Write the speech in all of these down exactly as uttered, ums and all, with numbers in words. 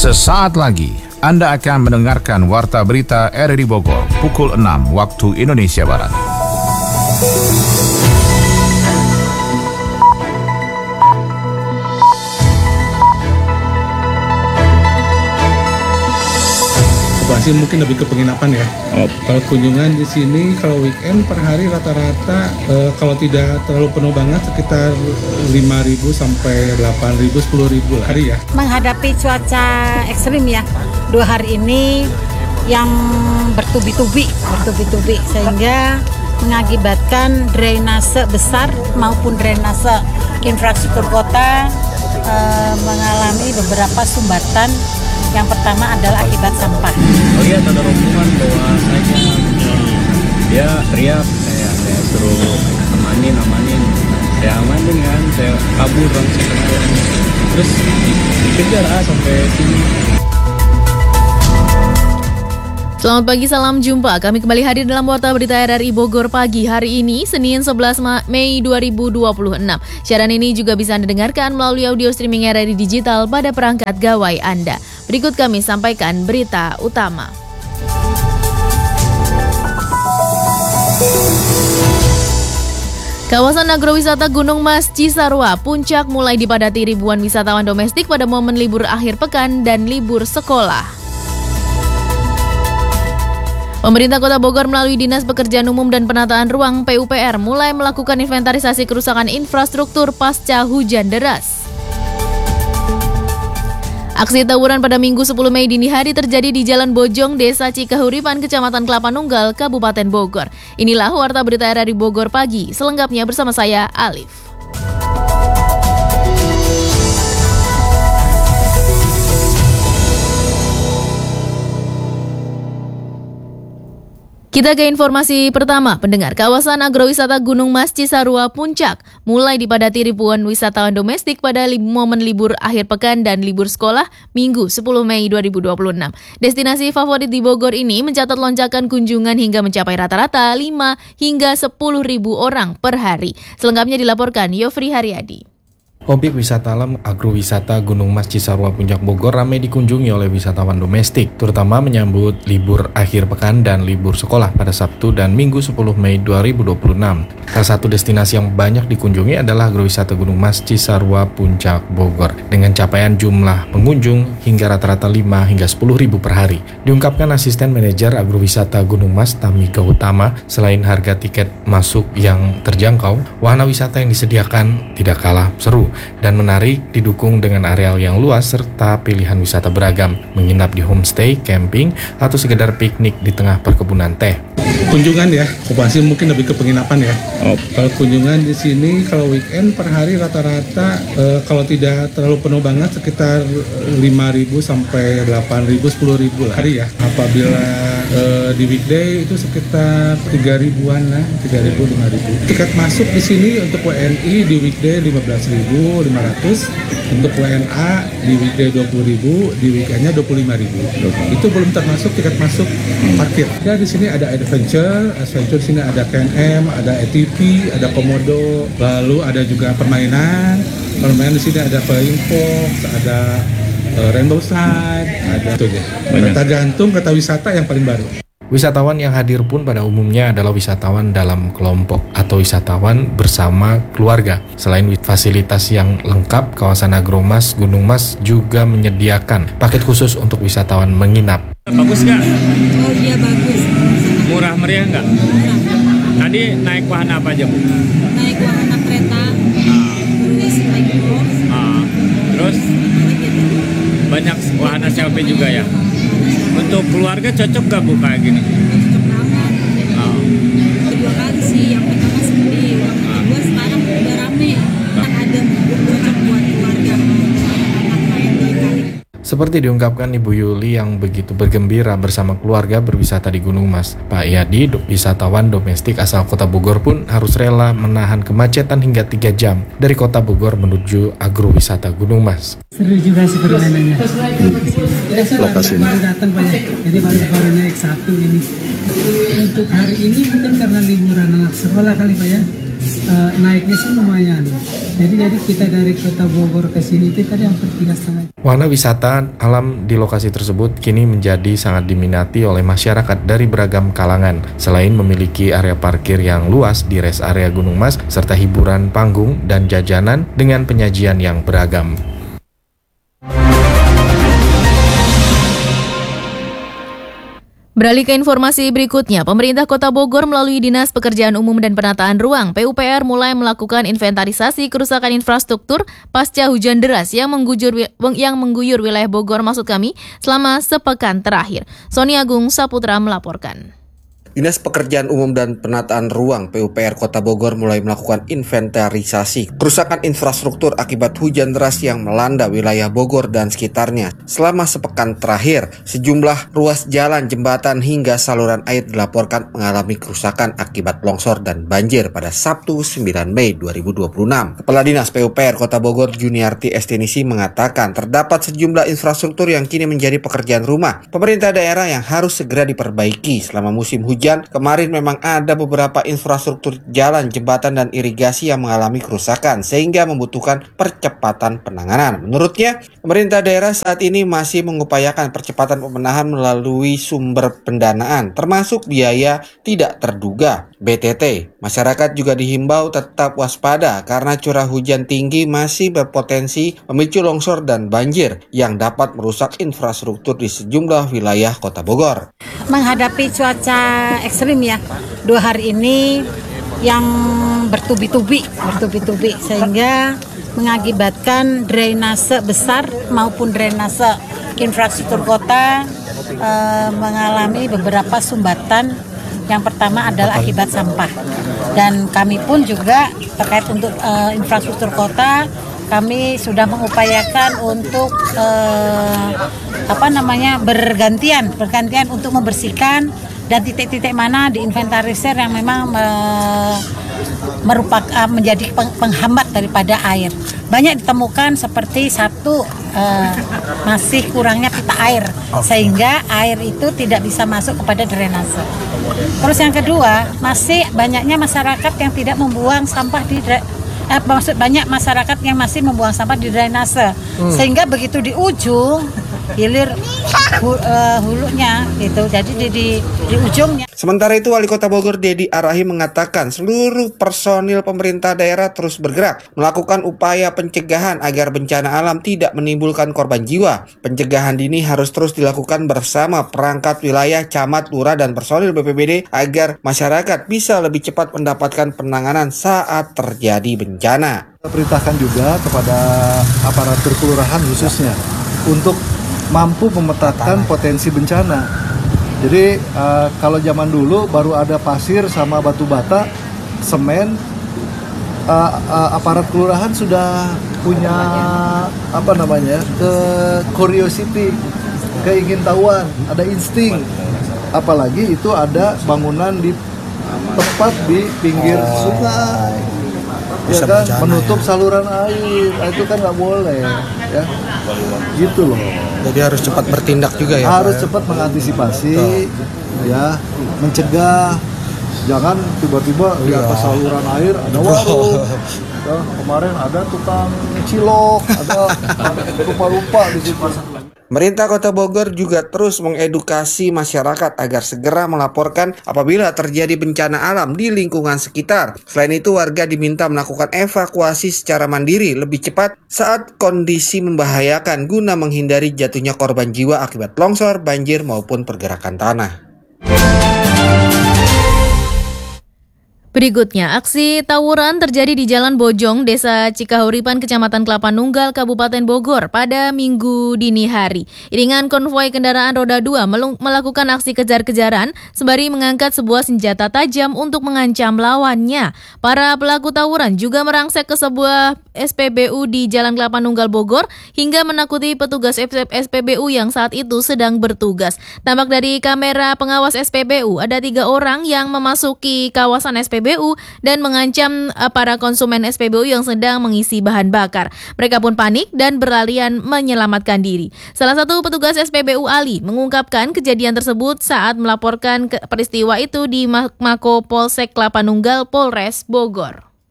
Sesaat lagi Anda akan mendengarkan Warta Berita R R I Bogor pukul enam waktu Indonesia Barat. Masih mungkin lebih ke penginapan ya. Oh. Kalau kunjungan di sini kalau weekend per hari rata-rata eh, kalau tidak terlalu penuh banget sekitar lima ribu sampai delapan ribu, sepuluh ribu hari ya. Menghadapi cuaca ekstrim ya. Dua hari ini yang bertubi-tubi, bertubi-tubi sehingga mengakibatkan drainase besar maupun drainase infrastruktur kota eh, mengalami beberapa sumbatan. Yang pertama adalah akibat sampah. Lihat ada rombongan bawa saya, dia teriak, saya saya suruh amanin, amanin, saya amanin kan, saya kabur langsung, terus dikejar ah sampai sini. Selamat pagi, salam jumpa. Kami kembali hadir dalam Warta Berita R R I Bogor pagi hari ini, Senin sebelas Mei dua ribu dua puluh enam. Siaran ini juga bisa Anda dengarkan melalui audio streaming R R I Digital pada perangkat gawai Anda. Berikut kami sampaikan berita utama. Kawasan agrowisata Gunung Mas Cisarua Puncak mulai dipadati ribuan wisatawan domestik pada momen libur akhir pekan dan libur sekolah. Pemerintah Kota Bogor melalui Dinas Pekerjaan Umum dan Penataan Ruang P U P R mulai melakukan inventarisasi kerusakan infrastruktur pasca hujan deras. Aksi tawuran pada Minggu sepuluh Mei dini hari terjadi di Jalan Bojong, Desa Cikahuripan, Kecamatan Kelapa Nunggal, Kabupaten Bogor. Inilah Warta Berita R R I Bogor pagi, selengkapnya bersama saya, Alif. Kita ke informasi pertama, pendengar. Kawasan agrowisata Gunung Mas Cisarua Puncak mulai dipadati ribuan wisatawan domestik pada li- momen libur akhir pekan dan libur sekolah Minggu sepuluh Mei dua ribu dua puluh enam. Destinasi favorit di Bogor ini mencatat lonjakan kunjungan hingga mencapai rata-rata lima hingga sepuluh ribu orang per hari. Selengkapnya dilaporkan Yofri Haryadi. Objek wisata alam agrowisata Gunung Mas Cisarua Puncak Bogor ramai dikunjungi oleh wisatawan domestik, terutama menyambut libur akhir pekan dan libur sekolah pada Sabtu dan Minggu sepuluh Mei dua ribu dua puluh enam. Salah satu destinasi yang banyak dikunjungi adalah agrowisata Gunung Mas Cisarua Puncak Bogor, dengan capaian jumlah pengunjung hingga rata-rata lima hingga sepuluh ribu per hari. Diungkapkan asisten manajer agrowisata Gunung Mas Tami Gautama, selain harga tiket masuk yang terjangkau, wahana wisata yang disediakan tidak kalah seru dan menarik, didukung dengan areal yang luas serta pilihan wisata beragam, menginap di homestay, camping, atau sekedar piknik di tengah perkebunan teh. Kunjungan ya, okupasi mungkin lebih ke penginapan ya. Oh. Kalau kunjungan di sini kalau weekend per hari rata-rata eh, kalau tidak terlalu penuh banget sekitar lima ribu sampai delapan ribu, sepuluh ribu lah hari ya. Apabila eh, di weekday itu sekitar tiga ribuan lah, tiga ribu, lima ribu. Tiket masuk di sini untuk W N I di weekday lima belas ribu lima ratus, untuk W N A di weekday dua puluh ribu, di weekendnya dua puluh lima ribu. Itu belum termasuk tiket masuk parkir. Ya di sini ada adventure, adventure di sini ada K N M, ada A T V, ada komodo, lalu ada juga permainan. Permainan di sini ada flying fox, ada uh, rainbow slide, ada itu aja. Kata gantung, kata wisata yang paling baru. Wisatawan yang hadir pun pada umumnya adalah wisatawan dalam kelompok atau wisatawan bersama keluarga. Selain fasilitas yang lengkap, kawasan Agromas Gunung Mas juga menyediakan paket khusus untuk wisatawan menginap. Bagus nggak? Oh iya bagus. Murah meriah nggak? Murah. Tadi naik wahana apa aja, Bu? Naik wahana kereta, terus naik box, Ah, terus banyak wahana selfie juga ya? Untuk keluarga cocok gak Bu kayak gini? cocok banget. Oh. Kedua kali sih, yang pertama sekali, yang kedua sekarang udah rame, kan ada cocok buat keluarga, anak main di kali. Seperti diungkapkan Ibu Yuli yang begitu bergembira bersama keluarga berwisata di Gunung Mas, Pak Yadi, wisatawan domestik asal Kota Bogor pun harus rela menahan kemacetan hingga tiga jam dari Kota Bogor menuju agrowisata Gunung Mas. Seru juga sih permainannya. Lokasinya. Baru datang Pak ya, jadi baru baru naik satu ini. Untuk hari ini mungkin karena liburan anak sekolah kali Pak ya. uh, naiknya sih lumayan. Jadi jadi kita dari kota Bogor ke sini itu tadi hampir tiga setengah. Wahana wisata alam di lokasi tersebut kini menjadi sangat diminati oleh masyarakat dari beragam kalangan. Selain memiliki area parkir yang luas di rest area Gunung Mas, serta hiburan panggung dan jajanan dengan penyajian yang beragam. Beralih ke informasi berikutnya, pemerintah Kota Bogor melalui Dinas Pekerjaan Umum dan Penataan Ruang (P U P R) mulai melakukan inventarisasi kerusakan infrastruktur pasca hujan deras yang mengguyur yang mengguyur wilayah Bogor maksud kami selama sepekan terakhir. Sony Agung Saputra melaporkan. Dinas Pekerjaan Umum dan Penataan Ruang (P U P R) Kota Bogor mulai melakukan inventarisasi kerusakan infrastruktur akibat hujan deras yang melanda wilayah Bogor dan sekitarnya. Selama sepekan terakhir, sejumlah ruas jalan, jembatan hingga saluran air dilaporkan mengalami kerusakan akibat longsor dan banjir pada Sabtu sembilan Mei dua ribu dua puluh enam. Kepala Dinas P U P R Kota Bogor Juniarti Estinisi mengatakan terdapat sejumlah infrastruktur yang kini menjadi pekerjaan rumah pemerintah daerah yang harus segera diperbaiki selama musim hujan. Kemarin memang ada beberapa infrastruktur jalan, jembatan, dan irigasi yang mengalami kerusakan sehingga membutuhkan percepatan penanganan. Menurutnya, pemerintah daerah saat ini masih mengupayakan percepatan pembenahan melalui sumber pendanaan, termasuk biaya tidak terduga B T T. Masyarakat juga dihimbau tetap waspada karena curah hujan tinggi masih berpotensi memicu longsor dan banjir yang dapat merusak infrastruktur di sejumlah wilayah Kota Bogor. Menghadapi cuaca ekstrim ya, dua hari ini yang bertubi-tubi, bertubi-tubi sehingga mengakibatkan drainase besar maupun drainase infrastruktur kota e, mengalami beberapa sumbatan. Yang pertama adalah akibat sampah, dan kami pun juga terkait untuk e, infrastruktur kota, kami sudah mengupayakan untuk e, apa namanya bergantian, bergantian untuk membersihkan dan titik-titik mana diinventarisir yang memang me, merupakan menjadi penghambat daripada air. Banyak ditemukan seperti satu uh, masih kurangnya pita air sehingga air itu tidak bisa masuk kepada drainase. Terus yang kedua, masih banyaknya masyarakat yang tidak membuang sampah di eh, maksud banyak masyarakat yang masih membuang sampah di drainase hmm. sehingga begitu di ujung hilir hu, uh, hulunya gitu, jadi di, di, di ujungnya. Sementara itu, Wali Kota Bogor Dedi Arahi mengatakan seluruh personil pemerintah daerah terus bergerak melakukan upaya pencegahan agar bencana alam tidak menimbulkan korban jiwa. Pencegahan dini harus terus dilakukan bersama perangkat wilayah, camat, lurah, dan personil B P B D agar masyarakat bisa lebih cepat mendapatkan penanganan saat terjadi bencana. Kita perintahkan juga kepada aparatur kelurahan khususnya untuk mampu memetakan potensi bencana. Jadi uh, kalau zaman dulu baru ada pasir sama batu bata, semen, uh, uh, aparat kelurahan sudah punya apa namanya ke curiosity, keingintahuan, ada insting. Apalagi itu ada bangunan di tepat di pinggir oh. sungai. Ya kan, menutup ya. saluran air, itu kan nggak boleh, ya, gitu loh. Jadi harus cepat bertindak juga ya. Harus Pak, cepat ya? mengantisipasi, oh. ya, mencegah, jangan tiba-tiba di atas saluran air ada warung. Ya, kemarin ada tukang cilok, ada rupa-rupa di situ. Pemerintah Kota Bogor juga terus mengedukasi masyarakat agar segera melaporkan apabila terjadi bencana alam di lingkungan sekitar. Selain itu, warga diminta melakukan evakuasi secara mandiri lebih cepat saat kondisi membahayakan guna menghindari jatuhnya korban jiwa akibat longsor, banjir, maupun pergerakan tanah. Berikutnya, aksi tawuran terjadi di Jalan Bojong, Desa Cikahuripan, Kecamatan Kelapa Nunggal, Kabupaten Bogor pada Minggu dini hari. Iringan konvoi kendaraan roda dua melakukan aksi kejar-kejaran sembari mengangkat sebuah senjata tajam untuk mengancam lawannya. Para pelaku tawuran juga merangsek ke sebuah S P B U di Jalan Kelapa Nunggal Bogor hingga menakuti petugas S P B U yang saat itu sedang bertugas. Tampak dari kamera pengawas S P B U, ada tiga orang yang memasuki kawasan S P B U dan mengancam para konsumen S P B U yang sedang mengisi bahan bakar. Mereka pun panik dan berlarian menyelamatkan diri. Salah satu petugas S P B U, Ali, mengungkapkan kejadian tersebut saat melaporkan peristiwa itu di Mako Polsek Kelapa Nunggal, Polres Bogor.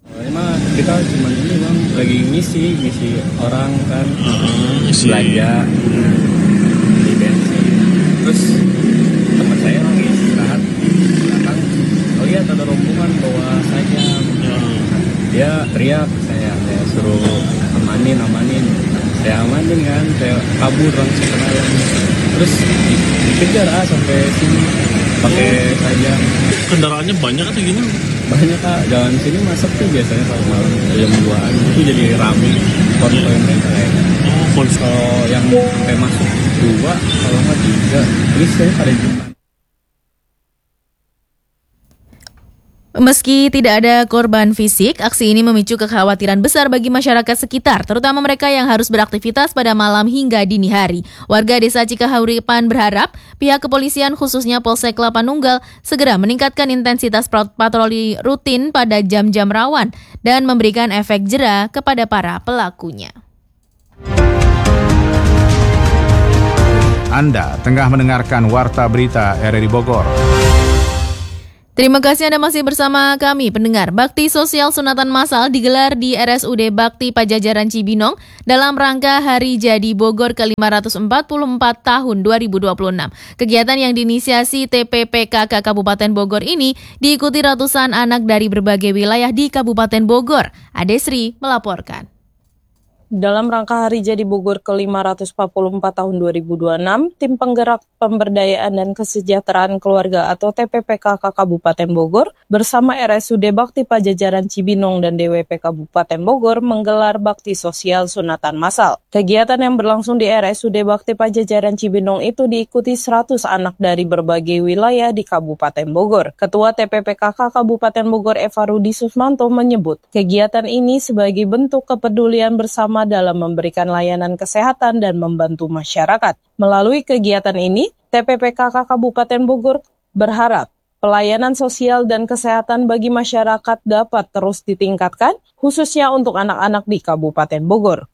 Emang kita cuma ini bang lagi ngisi ngisi orang kan, ngisi belanja di bensin. Terus teman saya lagi istirahat di belakang, oh iya ada rombongan bawa saja. Dia teriak, saya saya suruh amanin amanin, saya amanin kan, saya kabur langsung ke dalam. Terus dikejar ah sampai sini pakai saja. Kendaraannya banyak atau gimana? Banyak kak, jalan sini masuk tuh biasanya kalau malam jam duaan itu jadi rame konvoy mereka kayaknya. Oh, konvoy. Kalau yang sampai masuk dua, kalau nggak tiga, terus saya pada jutaan. Meski tidak ada korban fisik, aksi ini memicu kekhawatiran besar bagi masyarakat sekitar, terutama mereka yang harus beraktivitas pada malam hingga dini hari. Warga Desa Cikahuripan berharap pihak kepolisian khususnya Polsek Kelapa Nunggal segera meningkatkan intensitas patroli rutin pada jam-jam rawan dan memberikan efek jera kepada para pelakunya. Anda tengah mendengarkan Warta Berita R R I Bogor. Terima kasih Anda masih bersama kami, pendengar. Bakti Sosial Sunatan Massal digelar di R S U D Bakti Pajajaran Cibinong dalam rangka Hari Jadi Bogor ke lima ratus empat puluh empat tahun dua ribu dua puluh enam. Kegiatan yang diinisiasi T P P K K Kabupaten Bogor ini diikuti ratusan anak dari berbagai wilayah di Kabupaten Bogor. Adesri melaporkan. Dalam rangka Hari Jadi Bogor ke lima ratus empat puluh empat tahun dua ribu dua puluh enam, Tim Penggerak Pemberdayaan dan Kesejahteraan Keluarga atau T P P K K Kabupaten Bogor bersama R S U D Bakti Pajajaran Cibinong dan D W P Kabupaten Bogor menggelar Bakti Sosial Sunatan Massal. Kegiatan yang berlangsung di R S U D Bakti Pajajaran Cibinong itu diikuti seratus anak dari berbagai wilayah di Kabupaten Bogor. Ketua T P P K K Kabupaten Bogor Eva Rudi Susmanto menyebut, kegiatan ini sebagai bentuk kepedulian bersama dalam memberikan layanan kesehatan dan membantu masyarakat. Melalui kegiatan ini, T P P K K Kabupaten Bogor berharap pelayanan sosial dan kesehatan bagi masyarakat dapat terus ditingkatkan, khususnya untuk anak-anak di Kabupaten Bogor.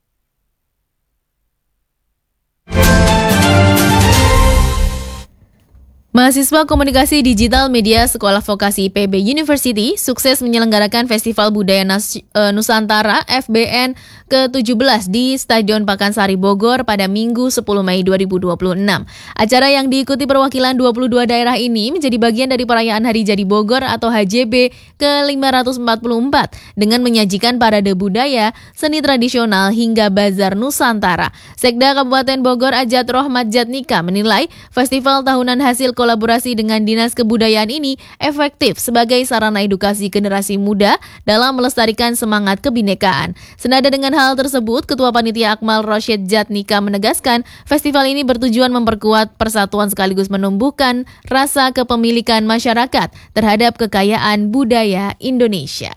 Mahasiswa Komunikasi Digital Media Sekolah Vokasi I P B University sukses menyelenggarakan Festival Budaya Nas- uh, Nusantara F B N ke tujuh belas di Stadion Pakansari Bogor pada Minggu sepuluh Mei dua ribu dua puluh enam. Acara yang diikuti perwakilan dua puluh dua daerah ini menjadi bagian dari perayaan Hari Jadi Bogor atau H J B ke lima ratus empat puluh empat dengan menyajikan parade budaya, seni tradisional hingga bazar Nusantara. Sekda Kabupaten Bogor Ajat Rohmat Jatnika menilai festival tahunan hasil kolaborasi dengan Dinas Kebudayaan ini efektif sebagai sarana edukasi generasi muda dalam melestarikan semangat kebinekaan. Senada dengan hal tersebut, Ketua Panitia Akmal Rosyid Jatnika menegaskan festival ini bertujuan memperkuat persatuan sekaligus menumbuhkan rasa kepemilikan masyarakat terhadap kekayaan budaya Indonesia.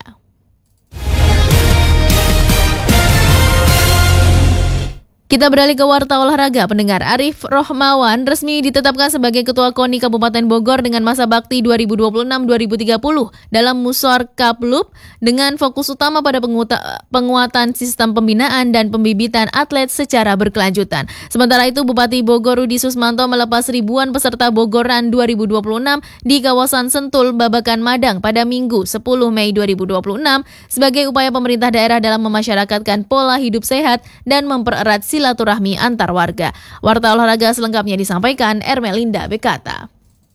Kita beralih ke Warta Olahraga, pendengar. Arif Rohmawan resmi ditetapkan sebagai Ketua KONI Kabupaten Bogor dengan masa bakti dua ribu dua puluh enam sampai dua ribu tiga puluh dalam Musor Kaplup dengan fokus utama pada penguata, penguatan sistem pembinaan dan pembibitan atlet secara berkelanjutan. Sementara itu, Bupati Bogor Rudi Susmanto melepas ribuan peserta Bogoran dua ribu dua puluh enam di kawasan Sentul, Babakan, Madang pada Minggu sepuluh Mei dua ribu dua puluh enam sebagai upaya pemerintah daerah dalam memasyarakatkan pola hidup sehat dan mempererat silaturahmi antar warga. Warta olahraga selengkapnya disampaikan Ermelinda Bekata.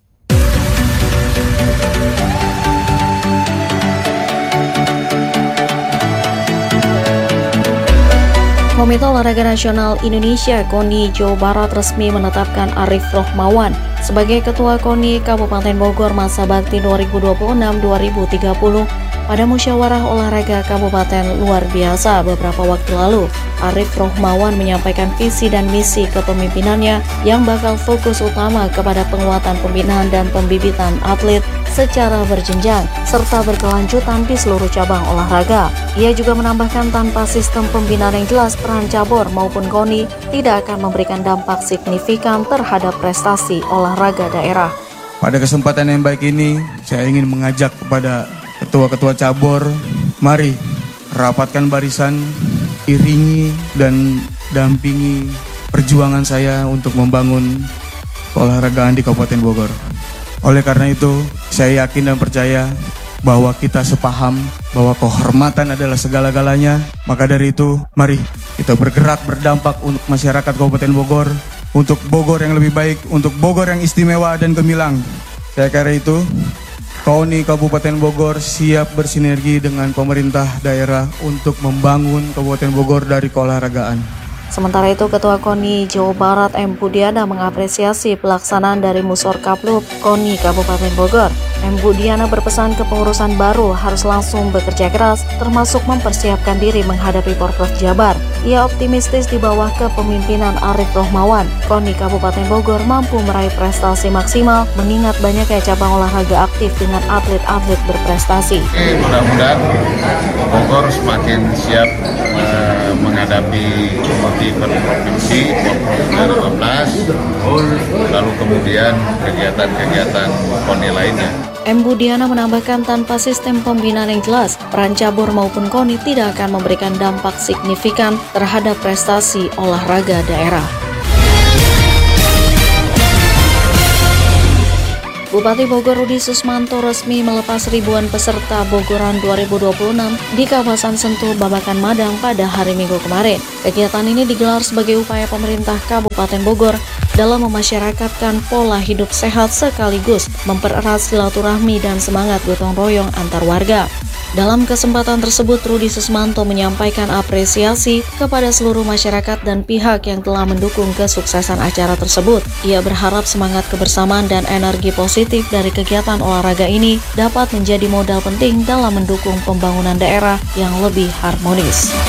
Komite Olahraga Nasional Indonesia KONI Jawa Barat resmi menetapkan Arif Rohmawan sebagai Ketua KONI Kabupaten Bogor masa bakti dua ribu dua puluh enam sampai dua ribu tiga puluh pada musyawarah olahraga kabupaten luar biasa beberapa waktu lalu. Arif Rohmawan menyampaikan visi dan misi kepemimpinannya yang bakal fokus utama kepada penguatan pembinaan dan pembibitan atlet secara berjenjang serta berkelanjutan di seluruh cabang olahraga. Ia juga menambahkan tanpa sistem pembinaan yang jelas, peran cabur maupun KONI tidak akan memberikan dampak signifikan terhadap prestasi olahraga daerah. Pada kesempatan yang baik ini, saya ingin mengajak kepada ketua-ketua cabur, mari rapatkan barisan, iringi dan dampingi perjuangan saya untuk membangun olahragaan di Kabupaten Bogor. Oleh karena itu, saya yakin dan percaya bahwa kita sepaham bahwa kehormatan adalah segala-galanya. Maka dari itu, mari kita bergerak berdampak untuk masyarakat Kabupaten Bogor, untuk Bogor yang lebih baik, untuk Bogor yang istimewa dan gemilang. Saya kira itu, K O N I Kabupaten Bogor siap bersinergi dengan pemerintah daerah untuk membangun Kabupaten Bogor dari keolahragaan. Sementara itu, Ketua K O N I Jawa Barat M. Budiana mengapresiasi pelaksanaan dari Musorkaplub K O N I Kabupaten Bogor. M. Budiana berpesan kepengurusan baru harus langsung bekerja keras, termasuk mempersiapkan diri menghadapi Porprov Jabar. Ia optimistis di bawah kepemimpinan Arif Rohmawan, K O N I Kabupaten Bogor mampu meraih prestasi maksimal, mengingat banyaknya cabang olahraga aktif dengan atlet-atlet berprestasi. Oke, mudah-mudahan Bogor semakin siap uh, menghadapi event provinsi Porprov dua ribu lima belas, lalu kemudian kegiatan-kegiatan K O N I lainnya. M. Budiana menambahkan tanpa sistem pembinaan yang jelas, peran cabur maupun K O N I tidak akan memberikan dampak signifikan terhadap prestasi olahraga daerah. Bupati Bogor Rudi Susmanto resmi melepas ribuan peserta Bogoran dua ribu dua puluh enam di kawasan Sentul Babakan Madang pada hari Minggu kemarin. Kegiatan ini digelar sebagai upaya pemerintah Kabupaten Bogor dalam memasyarakatkan pola hidup sehat sekaligus mempererat silaturahmi dan semangat gotong royong antar warga. Dalam kesempatan tersebut, Rudi Susmanto menyampaikan apresiasi kepada seluruh masyarakat dan pihak yang telah mendukung kesuksesan acara tersebut. Ia berharap semangat kebersamaan dan energi positif dari kegiatan olahraga ini dapat menjadi modal penting dalam mendukung pembangunan daerah yang lebih harmonis.